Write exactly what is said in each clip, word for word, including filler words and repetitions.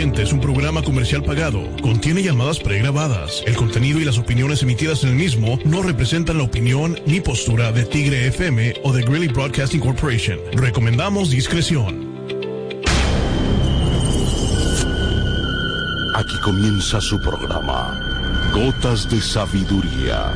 siguiente es un programa comercial pagado. Contiene llamadas pregrabadas. El contenido y las opiniones emitidas en el mismo no representan la opinión ni postura de Tigre F M o de Greeley Broadcasting Corporation. Recomendamos discreción. Aquí comienza su programa, Gotas de Sabiduría.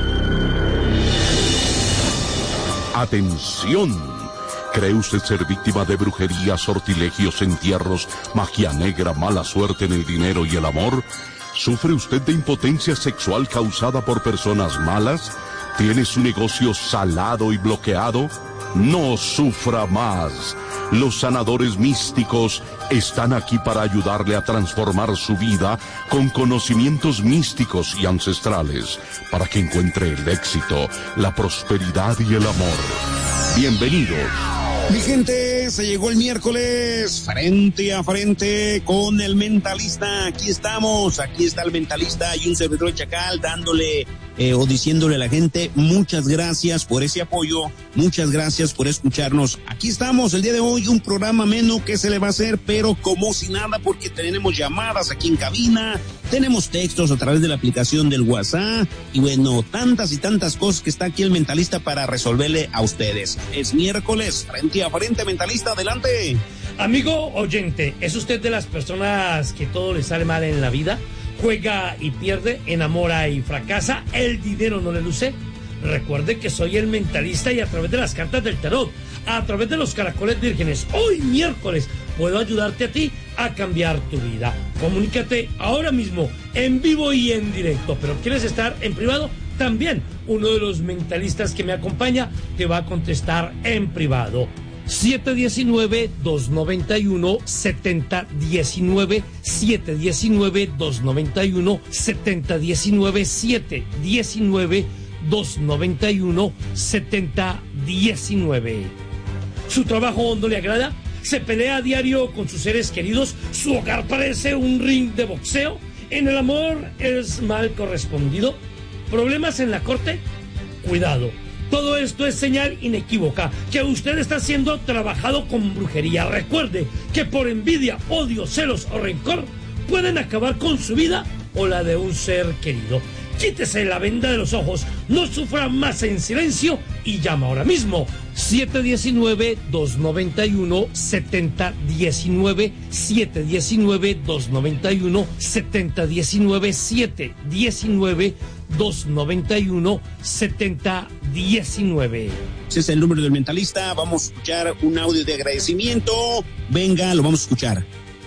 Atención. ¿Cree usted ser víctima de brujería, sortilegios, entierros, magia negra, mala suerte en el dinero y el amor? ¿Sufre usted de impotencia sexual causada por personas malas? ¿Tiene su negocio salado y bloqueado? No sufra más. Los sanadores místicos están aquí para ayudarle a transformar su vida con conocimientos místicos y ancestrales, para que encuentre el éxito, la prosperidad y el amor. Bienvenidos. Mi gente, se llegó el miércoles, frente a frente con el mentalista. Aquí estamos, aquí está el mentalista y un servidor Chacal dándole eh, o diciéndole a la gente muchas gracias por ese apoyo, muchas gracias por escucharnos. Aquí estamos el día de hoy, un programa menos que se le va a hacer, pero como si nada, porque tenemos llamadas aquí en cabina, tenemos textos a través de la aplicación del WhatsApp y bueno, tantas y tantas cosas que está aquí el mentalista para resolverle a ustedes. Es miércoles, frente a frente, mentalista, adelante. Amigo oyente, ¿es usted de las personas que todo le sale mal en la vida? ¿Juega y pierde, enamora y fracasa, el dinero no le luce? Recuerde que soy el mentalista y a través de las cartas del tarot, a través de los caracoles vírgenes, hoy miércoles puedo ayudarte a ti a cambiar tu vida. Comunícate ahora mismo, en vivo y en directo, pero ¿quieres estar en privado? También uno de los mentalistas que me acompaña te va a contestar en privado. siete uno nueve, dos nueve uno, siete cero uno nueve, siete uno nueve, dos nueve uno, siete cero uno nueve, siete uno nueve, dos nueve uno, siete cero uno nueve. ¿Su trabajo no le agrada? ¿Se pelea a diario con sus seres queridos? ¿Su hogar parece un ring de boxeo? ¿En el amor es mal correspondido? ¿Problemas en la corte? Cuidado. Todo esto es señal inequívoca que usted está siendo trabajado con brujería. Recuerde que por envidia, odio, celos o rencor pueden acabar con su vida o la de un ser querido. Quítese la venda de los ojos, no sufra más en silencio y llama ahora mismo. siete uno nueve, dos nueve uno, siete cero uno nueve, siete uno nueve, dos nueve uno, siete cero uno nueve, siete uno nueve, dos nueve uno, siete cero uno nueve. Ese es el número del mentalista. Vamos a escuchar un audio de agradecimiento. Venga, lo vamos a escuchar.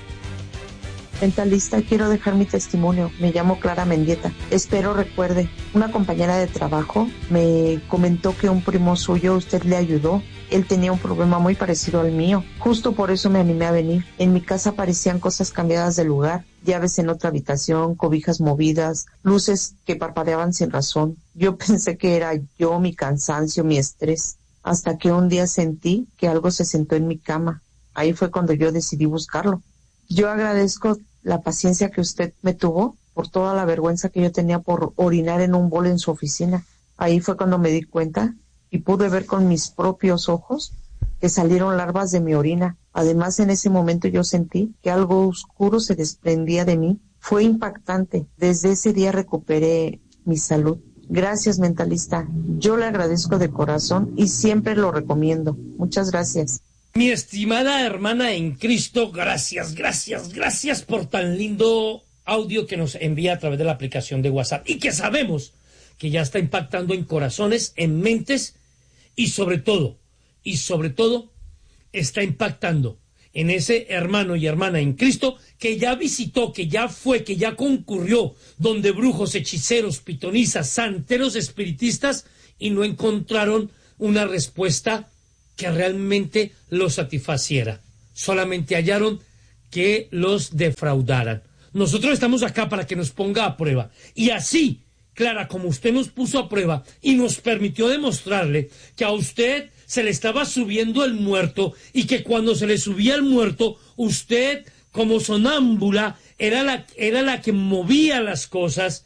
Mentalista, quiero dejar mi testimonio. Me llamo Clara Mendieta. Espero recuerde. Una compañera de trabajo me comentó que un primo suyo, usted le ayudó. Él tenía un problema muy parecido al mío. Justo por eso me animé a venir. En mi casa aparecían cosas cambiadas de lugar. Llaves en otra habitación, cobijas movidas, luces que parpadeaban sin razón. Yo pensé que era yo, mi cansancio, mi estrés. Hasta que un día sentí que algo se sentó en mi cama. Ahí fue cuando yo decidí buscarlo. Yo agradezco la paciencia que usted me tuvo por toda la vergüenza que yo tenía por orinar en un bol en su oficina. Ahí fue cuando me di cuenta y pude ver con mis propios ojos que salieron larvas de mi orina. Además, en ese momento yo sentí que algo oscuro se desprendía de mí. Fue impactante. Desde ese día recuperé mi salud. Gracias, mentalista. Yo le agradezco de corazón y siempre lo recomiendo. Muchas gracias. Mi estimada hermana en Cristo, gracias, gracias, gracias por tan lindo audio que nos envía a través de la aplicación de WhatsApp y que sabemos que ya está impactando en corazones, en mentes y sobre todo, y sobre todo, está impactando en ese hermano y hermana en Cristo que ya visitó, que ya fue, que ya concurrió donde brujos, hechiceros, pitonisas, santeros, espiritistas y no encontraron una respuesta que realmente los satisfaciera. Solamente hallaron que los defraudaran. Nosotros estamos acá para que nos ponga a prueba. Y así, Clara, como usted nos puso a prueba y nos permitió demostrarle que a usted se le estaba subiendo el muerto y que cuando se le subía el muerto, usted, como sonámbula, era la, era la que movía las cosas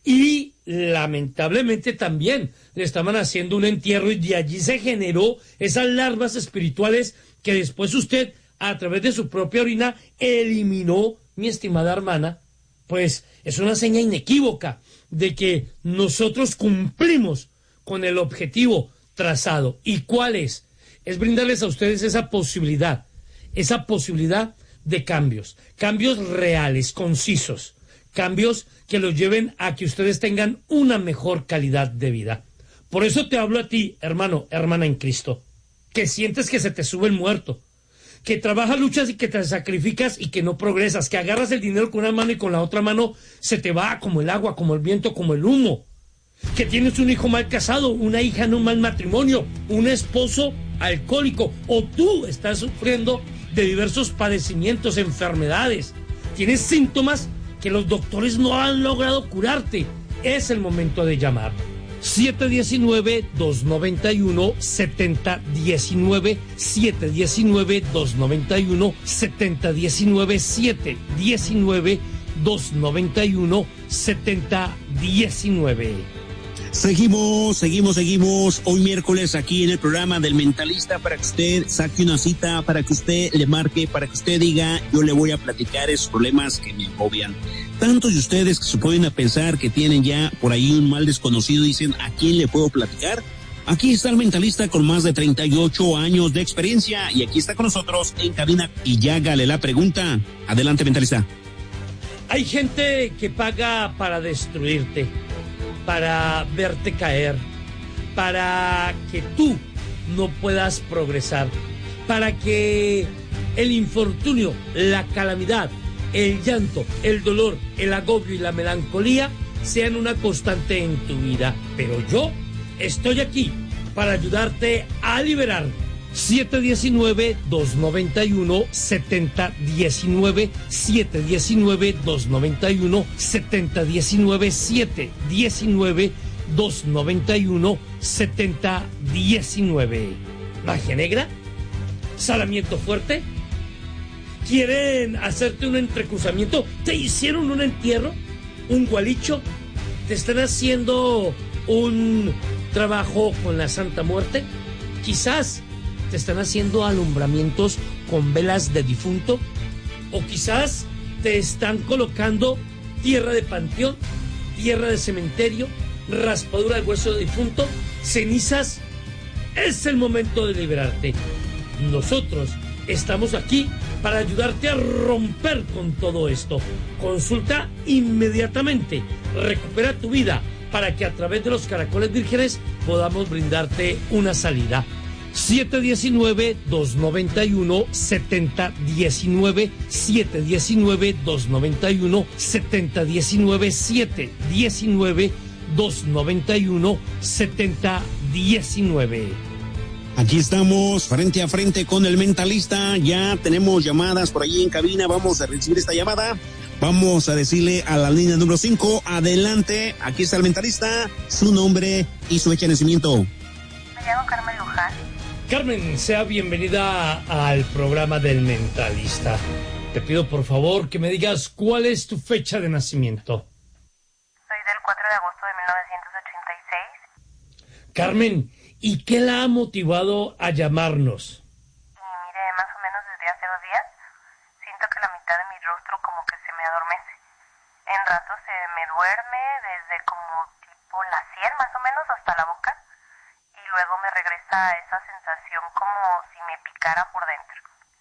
y lamentablemente también le estaban haciendo un entierro y de allí se generó esas larvas espirituales que después usted, a través de su propia orina, eliminó mi estimada hermana, pues es una seña inequívoca de que nosotros cumplimos con el objetivo trazado. ¿Y cuál es? Es brindarles a ustedes esa posibilidad, esa posibilidad de cambios, cambios reales, concisos, cambios que los lleven a que ustedes tengan una mejor calidad de vida. Por eso te hablo a ti, hermano, hermana en Cristo, que sientes que se te sube el muerto, que trabajas, luchas y que te sacrificas y que no progresas, que agarras el dinero con una mano y con la otra mano se te va como el agua, como el viento, como el humo, que tienes un hijo mal casado, una hija en un mal matrimonio, un esposo alcohólico, o tú estás sufriendo de diversos padecimientos, enfermedades, tienes síntomas que los doctores no han logrado curarte. Es el momento de llamar. siete uno nueve, dos nueve uno, siete cero uno nueve, siete uno nueve, dos nueve uno, siete cero uno nueve, siete uno nueve, dos nueve uno, siete cero uno nueve. Seguimos, seguimos, seguimos. Hoy miércoles aquí en el programa del Mentalista, para que usted saque una cita, para que usted le marque, para que usted diga, yo le voy a platicar esos problemas que me agobian. Tantos de ustedes que se pueden a pensar que tienen ya por ahí un mal desconocido, dicen, ¿a quién le puedo platicar? Aquí está el Mentalista con más de treinta y ocho años de experiencia y aquí está con nosotros en cabina y ya hágale la pregunta. Adelante, Mentalista. Hay gente que paga para destruirte, para verte caer, para que tú no puedas progresar, para que el infortunio, la calamidad, el llanto, el dolor, el agobio y la melancolía sean una constante en tu vida. Pero yo estoy aquí para ayudarte a liberar. siete uno nueve, dos nueve uno, siete cero uno nueve, siete uno nueve, dos nueve uno, siete cero uno nueve, siete uno nueve, dos nueve uno, siete cero uno nueve. ¿Magia negra? ¿Salamiento fuerte? ¿Quieren hacerte un entrecruzamiento? ¿Te hicieron un entierro? ¿Un gualicho? ¿Te están haciendo un trabajo con la Santa Muerte? Quizás te están haciendo alumbramientos con velas de difunto, o quizás te están colocando tierra de panteón, tierra de cementerio, raspadura de hueso de difunto, cenizas. Es el momento de liberarte. Nosotros estamos aquí para ayudarte a romper con todo esto. Consulta inmediatamente, recupera tu vida para que a través de los caracoles vírgenes podamos brindarte una salida. siete uno nueve, dos nueve uno, siete cero uno nueve, siete uno nueve, dos nueve uno, siete cero uno nueve, siete uno nueve, dos nueve uno, siete cero uno nueve. Aquí estamos frente a frente con el Mentalista. Ya tenemos llamadas por allí en cabina. Vamos a recibir esta llamada. Vamos a decirle a la línea número cinco. Adelante. Aquí está el Mentalista. Su nombre y su fecha de nacimiento. Me llamo Carmen Luján. Carmen, sea bienvenida al programa del Mentalista. Te pido por favor que me digas cuál es tu fecha de nacimiento. Soy del cuatro de agosto de mil novecientos ochenta y seis. Carmen, ¿y qué la ha motivado a llamarnos? Y mire, más o menos desde hace dos días, siento que la mitad de mi rostro como que se me adormece. En rato se me duerme desde como tipo la sien más o menos hasta la boca. Y luego me regresa esa sensación como si me picara por dentro.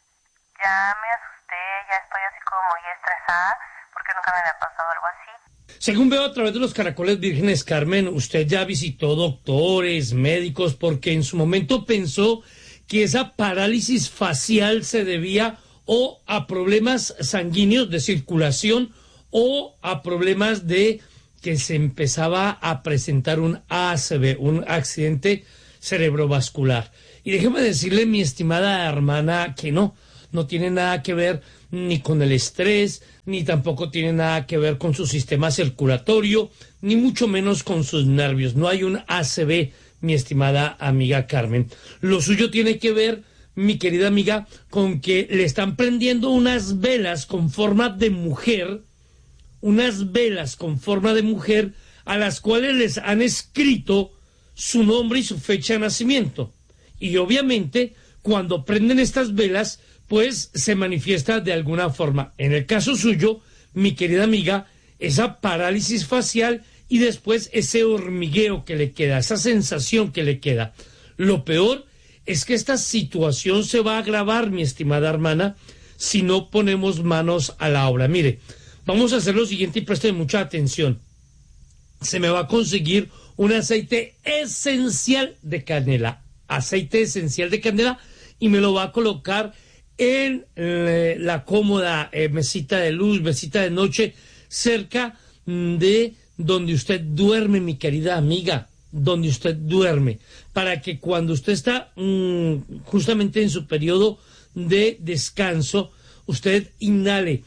Ya me asusté, ya estoy así como muy estresada porque nunca me había pasado algo así. Según veo a través de los caracoles vírgenes, Carmen, usted ya visitó doctores, médicos, porque en su momento pensó que esa parálisis facial se debía o a problemas sanguíneos de circulación o a problemas de que se empezaba a presentar un A C V, un accidente cerebrovascular. Y déjeme decirle, mi estimada hermana, que no, no tiene nada que ver ni con el estrés, ni tampoco tiene nada que ver con su sistema circulatorio, ni mucho menos con sus nervios. No hay un A C V, mi estimada amiga Carmen. Lo suyo tiene que ver, mi querida amiga, con que le están prendiendo unas velas con forma de mujer, unas velas con forma de mujer a las cuales les han escrito su nombre y su fecha de nacimiento. Y obviamente, cuando prenden estas velas, pues se manifiesta de alguna forma. En el caso suyo, mi querida amiga, esa parálisis facial y después ese hormigueo que le queda, esa sensación que le queda. Lo peor es que esta situación se va a agravar, mi estimada hermana, si no ponemos manos a la obra. Mire, vamos a hacer lo siguiente y preste mucha atención. Se me va a conseguir un aceite esencial de canela, aceite esencial de canela, y me lo va a colocar en eh, la cómoda eh, mesita de luz, mesita de noche, cerca de donde usted duerme, mi querida amiga, donde usted duerme, para que cuando usted está mmm, justamente en su periodo de descanso, usted inhale,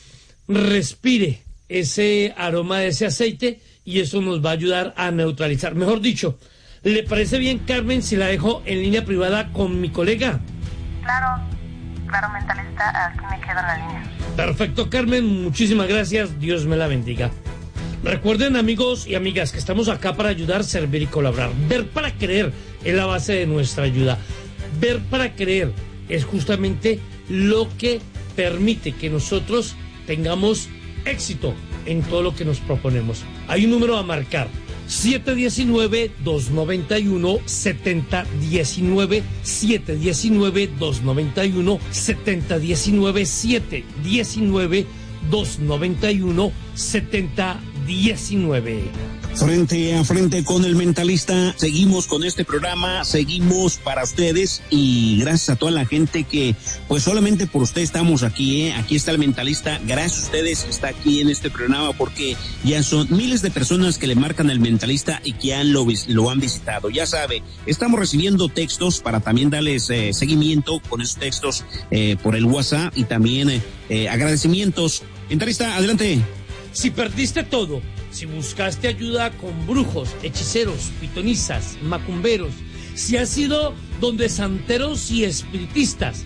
respire ese aroma de ese aceite y eso nos va a ayudar a neutralizar. Mejor dicho, ¿le parece bien, Carmen, si la dejo en línea privada con mi colega? Claro, claro, mentalista, aquí me quedo en la línea. Perfecto, Carmen, muchísimas gracias, Dios me la bendiga. Recuerden, amigos y amigas, que estamos acá para ayudar, servir y colaborar. Ver para creer es la base de nuestra ayuda. Ver para creer es justamente lo que permite que nosotros tengamos éxito en todo lo que nos proponemos. Hay un número a marcar: siete uno nueve, dos nueve uno, siete cero uno nueve, siete uno nueve, dos nueve uno, siete cero uno nueve, siete uno nueve, dos nueve uno, siete cero uno nueve. Frente a frente con el mentalista, seguimos con este programa, seguimos para ustedes y gracias a toda la gente que, pues solamente por usted estamos aquí, ¿eh? Aquí está el mentalista, gracias a ustedes está aquí en este programa porque ya son miles de personas que le marcan al mentalista y que han lo, lo han visitado. Ya sabe, estamos recibiendo textos para también darles eh, seguimiento con esos textos eh, por el WhatsApp y también eh, eh, agradecimientos. Mentalista, adelante. Si perdiste todo, si buscaste ayuda con brujos, hechiceros, pitonisas, macumberos, si has ido donde santeros y espiritistas,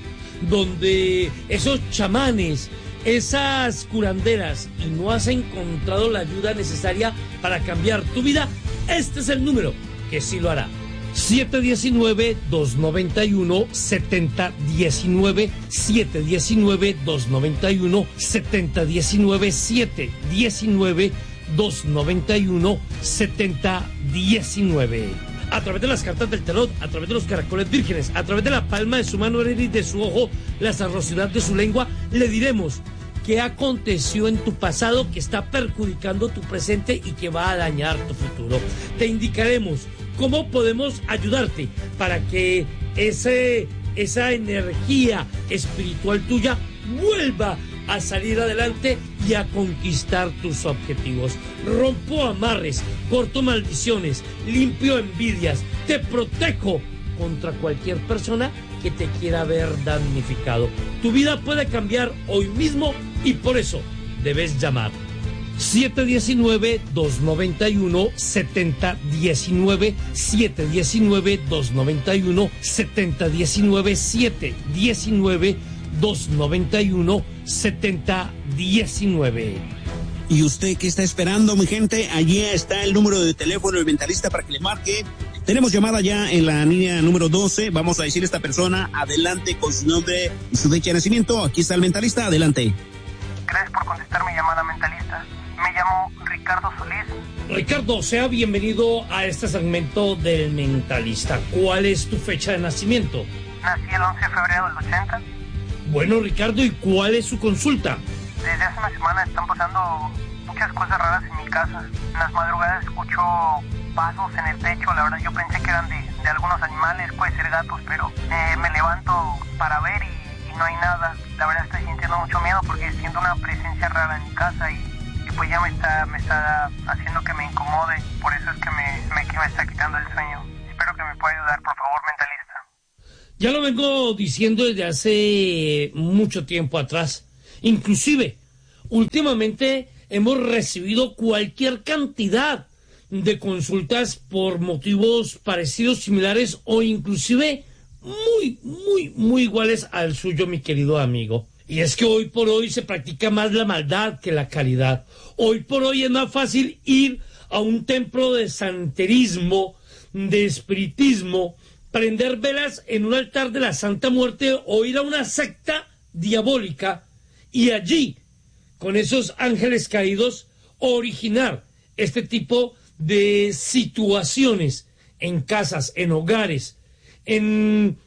donde esos chamanes, esas curanderas, y no has encontrado la ayuda necesaria para cambiar tu vida, este es el número que sí lo hará. siete uno nueve, dos nueve uno, siete cero uno nueve, siete uno nueve, dos nueve uno, siete cero uno nueve, siete uno nueve, dos nueve uno, siete cero uno nueve. A través de las cartas del tarot, a través de los caracoles vírgenes, a través de la palma de su mano y de su ojo, la sarosidad de su lengua, le diremos qué aconteció en tu pasado que está perjudicando tu presente y que va a dañar tu futuro. Te indicaremos cómo podemos ayudarte para que ese, esa energía espiritual tuya vuelva a salir adelante y a conquistar tus objetivos. Rompo amarres, corto maldiciones, limpio envidias, te protejo contra cualquier persona que te quiera ver damnificado. Tu vida puede cambiar hoy mismo y por eso debes llamar. siete uno nueve, dos nueve uno, siete cero uno nueve, siete uno nueve, dos nueve uno, siete cero uno nueve, siete uno nueve, dos nueve uno, siete cero uno nueve. ¿Y usted qué está esperando, mi gente? Allí está el número de teléfono del mentalista para que le marque. Tenemos llamada ya en la línea número doce. Vamos a decirle a esta persona, adelante con su nombre y su fecha de nacimiento. Aquí está el mentalista, adelante. Gracias por contestar mi llamada, mentalista. Me llamo Ricardo Solís. Ricardo, sea bienvenido a este segmento del mentalista. ¿Cuál es tu fecha de nacimiento? Nací el once de febrero del ochenta. Bueno, Ricardo, ¿y cuál es su consulta? Desde hace una semana están pasando muchas cosas raras en mi casa. En las madrugadas escucho pasos en el techo. La verdad yo pensé que eran de, de algunos animales, puede ser gatos, pero eh, me levanto para ver y, y no hay nada. La verdad estoy sintiendo mucho miedo porque siento una presencia rara en mi casa y, y pues ya me está, me está haciendo que me incomode. Por eso es que me, me, que me está quitando el sueño. Espero que me pueda ayudar, por favor, mentalista. Ya lo vengo diciendo desde hace mucho tiempo atrás. Inclusive, últimamente hemos recibido cualquier cantidad de consultas por motivos parecidos, similares o inclusive muy, muy, muy iguales al suyo, mi querido amigo. Y es que hoy por hoy se practica más la maldad que la caridad. Hoy por hoy es más fácil ir a un templo de santerismo, de espiritismo, prender velas en un altar de la Santa Muerte o ir a una secta diabólica y allí, con esos ángeles caídos, originar este tipo de situaciones en casas, en hogares, en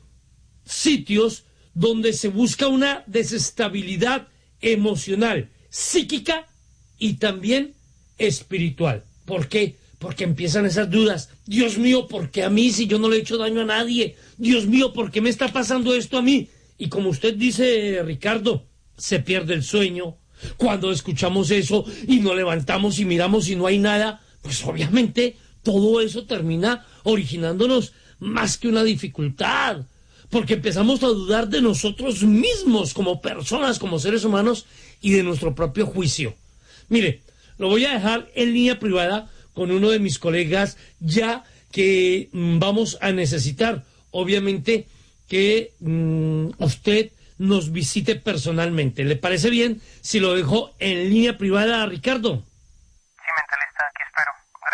sitios donde se busca una desestabilidad emocional, psíquica y también espiritual. ¿Por qué? Porque empiezan esas dudas. Dios mío, ¿por qué a mí si yo no le he hecho daño a nadie? Dios mío, ¿por qué me está pasando esto a mí? Y como usted dice, Ricardo, se pierde el sueño. Cuando escuchamos eso y nos levantamos y miramos y no hay nada, pues obviamente todo eso termina originándonos más que una dificultad. Porque empezamos a dudar de nosotros mismos como personas, como seres humanos y de nuestro propio juicio. Mire, lo voy a dejar en línea privada con uno de mis colegas, ya que mmm, vamos a necesitar, obviamente, que mmm, usted nos visite personalmente. ¿Le parece bien si lo dejo en línea privada, Ricardo? Sí, mentalista, aquí espero.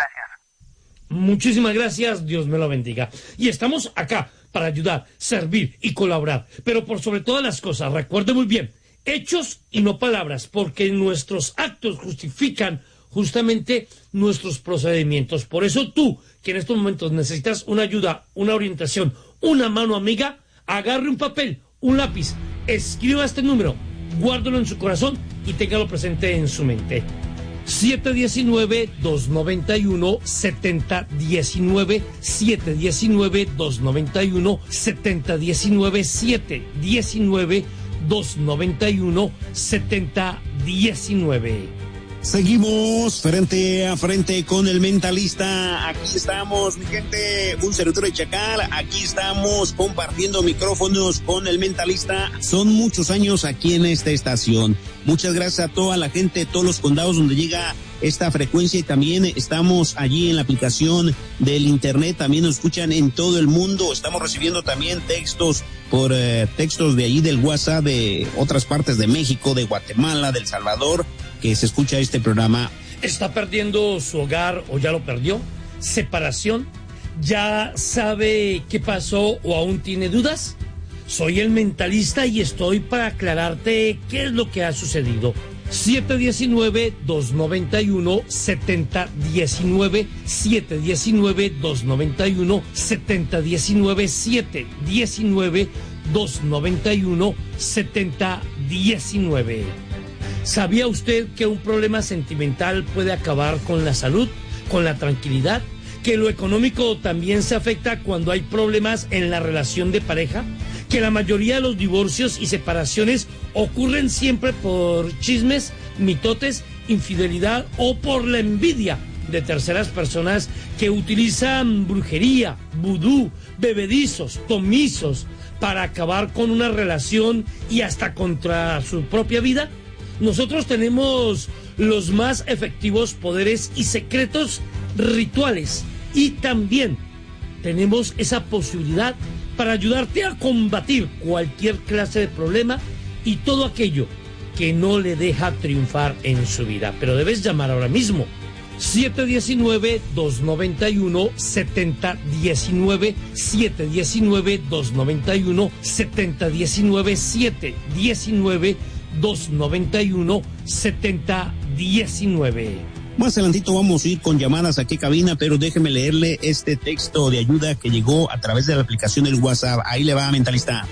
Gracias. Muchísimas gracias, Dios me lo bendiga. Y estamos acá para ayudar, servir y colaborar. Pero por sobre todas las cosas, recuerde muy bien, hechos y no palabras, porque nuestros actos justifican justamente nuestros procedimientos. Por eso tú, que en estos momentos necesitas una ayuda, una orientación, una mano amiga, agarre un papel, un lápiz, escriba este número, guárdalo en su corazón y téngalo presente en su mente. siete uno nueve, dos nueve uno, siete cero uno nueve, siete uno nueve, dos nueve uno, siete cero uno nueve, siete uno nueve, dos nueve uno, siete cero uno nueve. Seguimos frente a frente con el mentalista. Aquí estamos, mi gente, un servidor de Chacal. Aquí estamos compartiendo micrófonos con el mentalista. Son muchos años aquí en esta estación. Muchas gracias a toda la gente, todos los condados donde llega esta frecuencia, y también estamos allí en la aplicación del internet. También nos escuchan en todo el mundo. Estamos recibiendo también textos por eh, textos de allí del WhatsApp de otras partes de México, de Guatemala, de El Salvador, que se escucha este programa. ¿Está perdiendo su hogar o ya lo perdió? ¿Separación? ¿Ya sabe qué pasó o aún tiene dudas? Soy el mentalista y estoy para aclararte qué es lo que ha sucedido. siete uno nueve, dos nueve uno, siete cero uno nueve, siete uno nueve, dos nueve uno, siete cero uno nueve, siete uno nueve, dos nueve uno, siete cero uno nueve. ¿Sabía usted que un problema sentimental puede acabar con la salud, con la tranquilidad? ¿Que lo económico también se afecta cuando hay problemas en la relación de pareja? ¿Que la mayoría de los divorcios y separaciones ocurren siempre por chismes, mitotes, infidelidad o por la envidia de terceras personas que utilizan brujería, vudú, bebedizos, tomisos para acabar con una relación y hasta contra su propia vida? Nosotros tenemos los más efectivos poderes y secretos rituales, y también tenemos esa posibilidad para ayudarte a combatir cualquier clase de problema y todo aquello que no le deja triunfar en su vida. Pero debes llamar ahora mismo. siete uno nueve, dos nueve uno, siete cero uno nueve, siete uno nueve, dos nueve uno, siete cero uno nueve, siete uno nueve, dos nueve uno, siete cero uno nueve. Más adelantito vamos a ir con llamadas aquí a cabina, pero déjeme leerle este texto de ayuda que llegó a través de la aplicación del WhatsApp. Ahí le va, mentalista.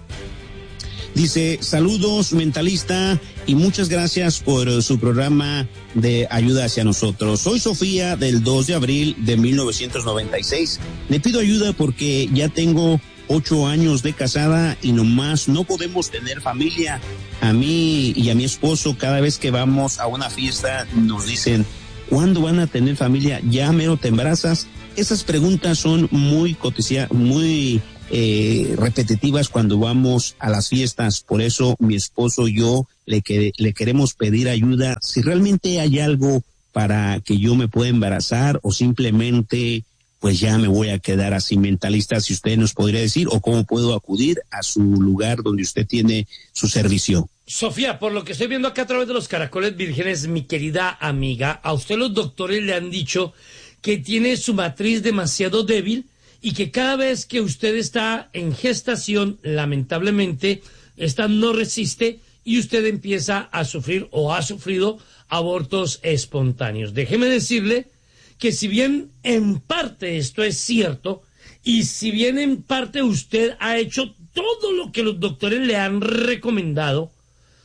Dice: saludos, mentalista, y muchas gracias por su programa de ayuda hacia nosotros. Soy Sofía, del dos de abril de mil novecientos noventa y seis. Le pido ayuda porque ya tengo ocho años de casada y nomás no podemos tener familia. A mí y a mi esposo, cada vez que vamos a una fiesta, nos dicen: ¿cuándo van a tener familia? ¿Ya mero te embarazas? Esas preguntas son muy cotidianas, muy eh, repetitivas cuando vamos a las fiestas. Por eso mi esposo y yo le, que, le queremos pedir ayuda. Si realmente hay algo para que yo me pueda embarazar, o simplemente pues ya me voy a quedar así, mentalista, si usted nos podría decir, o cómo puedo acudir a su lugar donde usted tiene su servicio. Sofía, por lo que estoy viendo acá a través de los caracoles vírgenes, mi querida amiga, a usted los doctores le han dicho que tiene su matriz demasiado débil y que cada vez que usted está en gestación, lamentablemente, esta no resiste y usted empieza a sufrir o ha sufrido abortos espontáneos. Déjeme decirle que si bien en parte esto es cierto, y si bien en parte usted ha hecho todo lo que los doctores le han recomendado,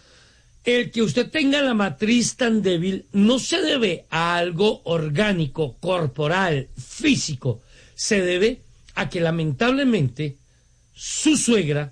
el que usted tenga la matriz tan débil no se debe a algo orgánico, corporal, físico. Se debe a que lamentablemente su suegra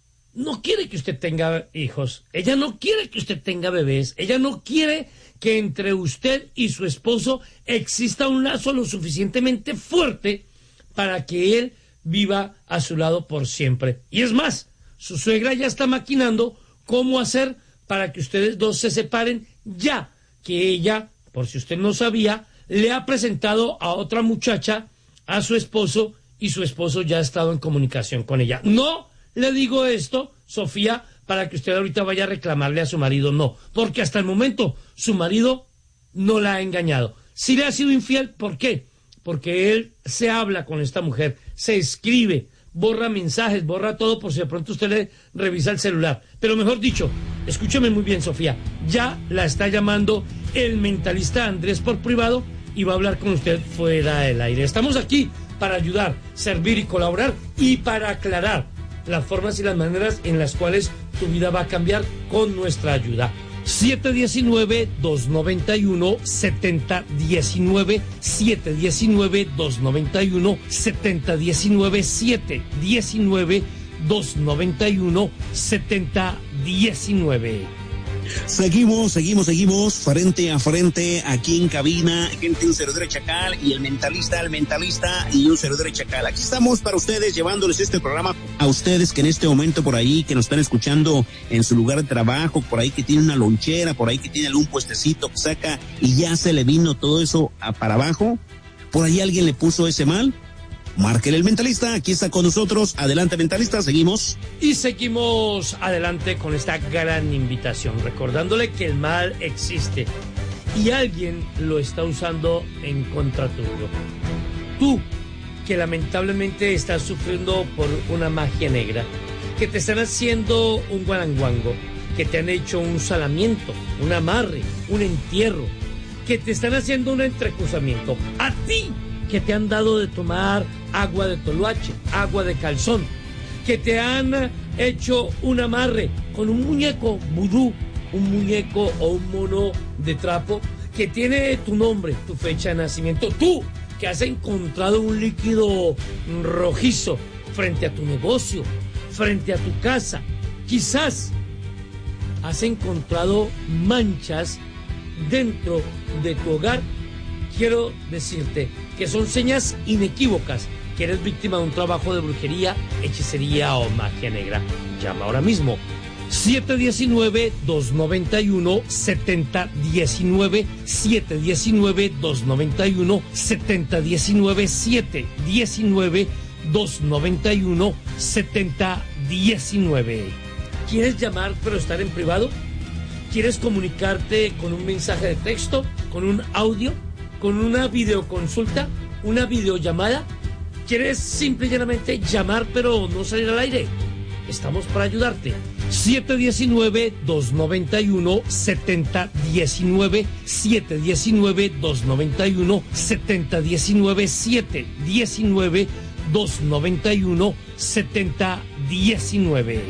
no quiere que usted tenga hijos. Ella no quiere que usted tenga bebés. Ella no quiere que entre usted y su esposo exista un lazo lo suficientemente fuerte para que él viva a su lado por siempre. Y es más, su suegra ya está maquinando cómo hacer para que ustedes dos se separen, ya que ella, por si usted no sabía, le ha presentado a otra muchacha a su esposo y su esposo ya ha estado en comunicación con ella. No le digo esto, Sofía, para que usted ahorita vaya a reclamarle a su marido, no, porque hasta el momento su marido no la ha engañado. Si le ha sido infiel, ¿por qué? Porque él se habla con esta mujer, se escribe, borra mensajes, borra todo por si de pronto usted le revisa el celular. Pero mejor dicho, escúcheme muy bien, Sofía, ya la está llamando el mentalista Andrés por privado y va a hablar con usted fuera del aire. Estamos aquí para ayudar, servir y colaborar y para aclarar las formas y las maneras en las cuales tu vida va a cambiar con nuestra ayuda. siete uno nueve, dos nueve uno, siete cero uno nueve, siete uno nueve, dos nueve uno, siete cero uno nueve, siete uno nueve, dos nueve uno, siete cero uno nueve. Seguimos, seguimos, seguimos, frente a frente, aquí en cabina, gente, un servidor de Chacal y el mentalista, el mentalista y un servidor de Chacal. Aquí estamos para ustedes, llevándoles este programa a ustedes que en este momento por ahí, que nos están escuchando en su lugar de trabajo, por ahí que tiene una lonchera, por ahí que tiene algún puestecito que saca y ya se le vino todo eso a, para abajo. Por ahí alguien le puso ese mal. Márquele el mentalista, aquí está con nosotros. Adelante, mentalista, seguimos. Y seguimos adelante con esta gran invitación, recordándole que el mal existe y alguien lo está usando en contra tuyo. Tú, que lamentablemente estás sufriendo por una magia negra, que te están haciendo un guaranguango, que te han hecho un salamiento, un amarre, un entierro, que te están haciendo un entrecruzamiento. A ti, que te han dado de tomar agua de toloache, agua de calzón, que te han hecho un amarre con un muñeco vudú, un muñeco o un mono de trapo que tiene tu nombre, tu fecha de nacimiento. Tú, que has encontrado un líquido rojizo frente a tu negocio, frente a tu casa, quizás has encontrado manchas dentro de tu hogar. Quiero decirte que son señas inequívocas que eres víctima de un trabajo de brujería, hechicería o magia negra. Llama ahora mismo. siete uno nueve, dos nueve uno, siete cero uno nueve, siete uno nueve, dos nueve uno, siete cero uno nueve, siete uno nueve, dos nueve uno, siete cero uno nueve. ¿Quieres llamar pero estar en privado? ¿Quieres comunicarte con un mensaje de texto, con un audio, con una videoconsulta, una videollamada? ¿Quieres simple y llanamente llamar pero no salir al aire? Estamos para ayudarte. siete uno nueve, dos nueve uno, siete cero uno nueve, siete uno nueve, dos nueve uno, siete cero uno nueve, siete uno nueve, dos nueve uno, siete cero uno nueve.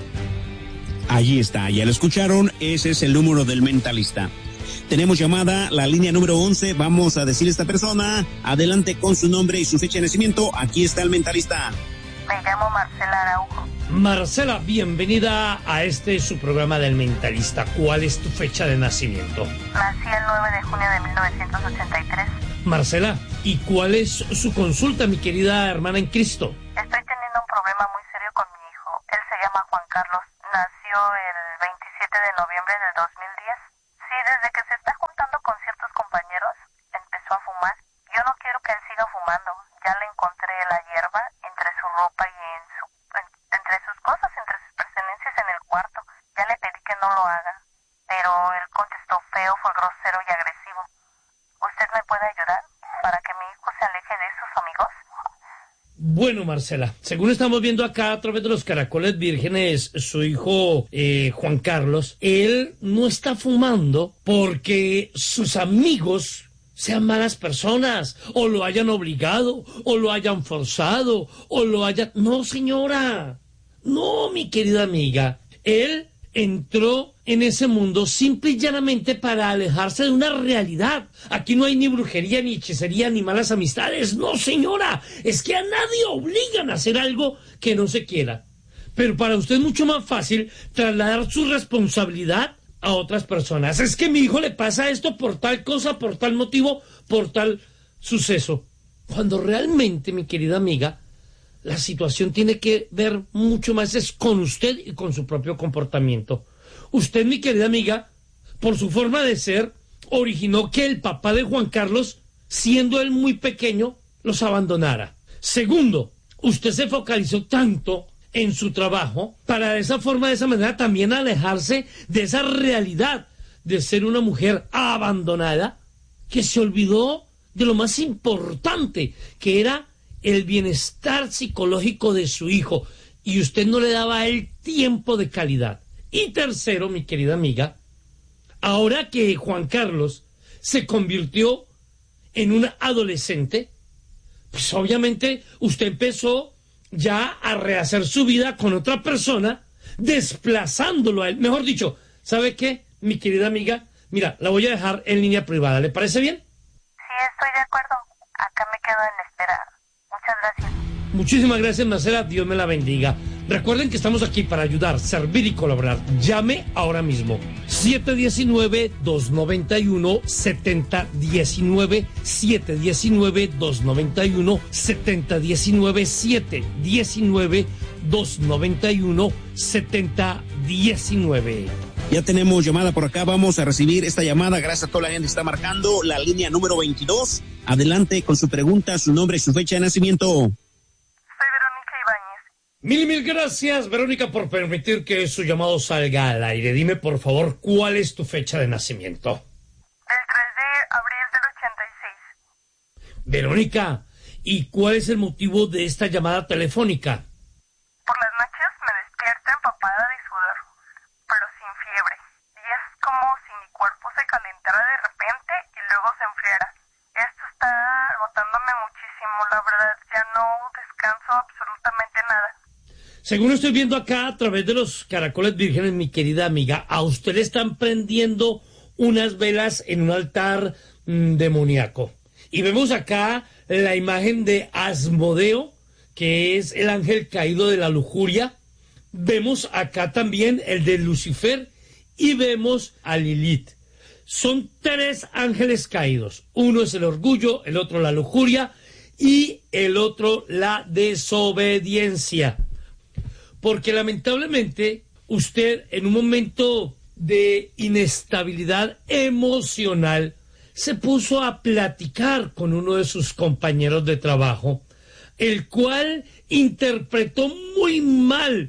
Allí está, ya lo escucharon, ese es el número del mentalista. Tenemos llamada, la línea número once, vamos a decirle a esta persona, adelante con su nombre y su fecha de nacimiento, aquí está el mentalista. Me llamo Marcela Araujo. Marcela, bienvenida a este su programa del mentalista. ¿Cuál es tu fecha de nacimiento? Nací el nueve de junio de mil novecientos ochenta y tres. Marcela, ¿y cuál es su consulta, mi querida hermana en Cristo? Estoy teniendo un problema muy serio con mi hijo. Él se llama Juan Carlos. Nació el veintisiete de noviembre del dos mil diez. Sí, desde que se está juntando con ciertos compañeros, empezó a fumar. Yo no quiero que él siga fumando. Ya le encontré la hierba entre su ropa y en su, en, entre sus cosas, entre sus pertenencias en el cuarto. Ya le pedí que no lo haga, pero él contestó feo, fue grosero y agresivo. ¿Usted me puede ayudar para que mi hijo se aleje de sus amigos? Bueno, Marcela, según estamos viendo acá a través de los caracoles vírgenes, su hijo eh, Juan Carlos, él no está fumando porque sus amigos sean malas personas, o lo hayan obligado, o lo hayan forzado, o lo hayan... No, señora, no, mi querida amiga, él entró en ese mundo simple y llanamente para alejarse de una realidad. Aquí no hay ni brujería, ni hechicería, ni malas amistades. No, señora, es que a nadie obligan a hacer algo que no se quiera. Pero para usted es mucho más fácil trasladar su responsabilidad a otras personas. Es que a mi hijo le pasa esto por tal cosa, por tal motivo, por tal suceso. Cuando realmente, mi querida amiga, la situación tiene que ver mucho más es con usted y con su propio comportamiento. Usted, mi querida amiga, por su forma de ser, originó que el papá de Juan Carlos, siendo él muy pequeño, los abandonara. Segundo, usted se focalizó tanto en su trabajo para de esa forma, de esa manera, también alejarse de esa realidad de ser una mujer abandonada, que se olvidó de lo más importante, que era el bienestar psicológico de su hijo, y usted no le daba a él tiempo de calidad. Y tercero, mi querida amiga, ahora que Juan Carlos se convirtió en un adolescente, pues obviamente usted empezó ya a rehacer su vida con otra persona, desplazándolo a él. Mejor dicho, ¿sabe qué, mi querida amiga? Mira, la voy a dejar en línea privada, ¿le parece bien? Sí, estoy de acuerdo. Acá me quedo en espera. Muchas gracias. Muchísimas gracias, Marcela. Dios me la bendiga. Recuerden que estamos aquí para ayudar, servir y colaborar. Llame ahora mismo. siete uno nueve, dos nueve uno, siete cero uno nueve, siete uno nueve, dos nueve uno, siete cero uno nueve, siete uno nueve, dos nueve uno, siete cero uno nueve. Ya tenemos llamada por acá, vamos a recibir esta llamada, gracias a toda la gente que está marcando la línea número veintidós. Adelante con su pregunta, su nombre y su fecha de nacimiento. Soy Verónica Ibáñez. Mil y mil gracias, Verónica, por permitir que su llamado salga al aire. Dime, por favor, ¿cuál es tu fecha de nacimiento? El tres de abril del ochenta y seis. Verónica, ¿y cuál es el motivo de esta llamada telefónica? Por las noches me despierto empapada de sudor, pero sin fiebre. Y es como si mi cuerpo se calentara de repente y luego se enfriara. Esto está agotándome muchísimo, la verdad, ya no descanso absolutamente nada. Según estoy viendo acá a través de los caracoles vírgenes, mi querida amiga, a usted le están prendiendo unas velas en un altar mmm, demoníaco. Y vemos acá la imagen de Asmodeo, que es el ángel caído de la lujuria. Vemos acá también el de Lucifer y vemos a Lilith. Son tres ángeles caídos. Uno es el orgullo, el otro la lujuria y el otro la desobediencia. Porque lamentablemente usted en un momento de inestabilidad emocional se puso a platicar con uno de sus compañeros de trabajo, el cual interpretó muy mal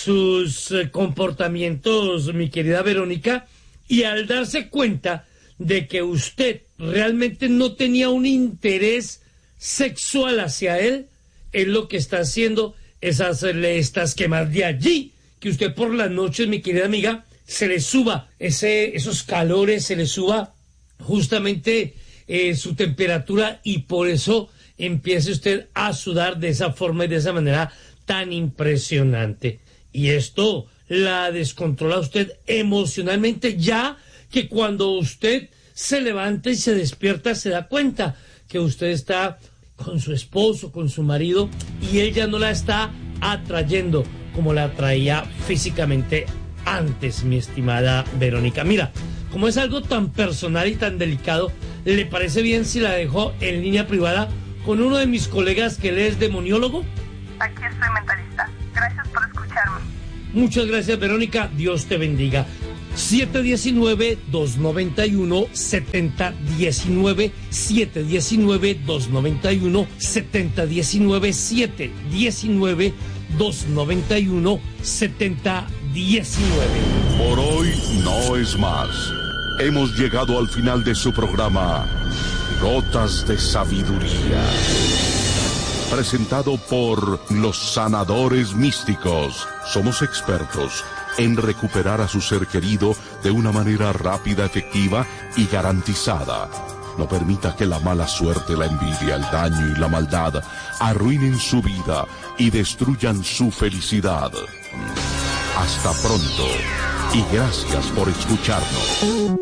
sus eh, comportamientos, mi querida Verónica, y al darse cuenta de que usted realmente no tenía un interés sexual hacia él, él lo que está haciendo es hacerle estas quemas. De allí que usted por las noches, mi querida amiga, se le suba ese, esos calores, se le suba justamente eh, su temperatura y por eso empiece usted a sudar de esa forma y de esa manera tan impresionante. Y esto la descontrola a usted emocionalmente, ya que cuando usted se levanta y se despierta se da cuenta que usted está con su esposo, con su marido, y él ya no la está atrayendo como la atraía físicamente antes, mi estimada Verónica. Mira, como es algo tan personal y tan delicado, ¿le parece bien si la dejo en línea privada con uno de mis colegas que él es demoniólogo? Aquí estoy, mentalista. Gracias por escucharme. Muchas gracias, Verónica. Dios te bendiga. siete uno nueve, dos nueve uno, siete cero uno nueve, siete uno nueve, dos nueve uno, siete cero uno nueve, siete uno nueve, dos nueve uno, siete cero uno nueve. Por hoy no es más. Hemos llegado al final de su programa, Gotas de Sabiduría. presentado por los sanadores místicos. Somos expertos en recuperar a su ser querido de una manera rápida, efectiva y garantizada. No permita que la mala suerte, la envidia, el daño y la maldad arruinen su vida y destruyan su felicidad. Hasta pronto y gracias por escucharnos.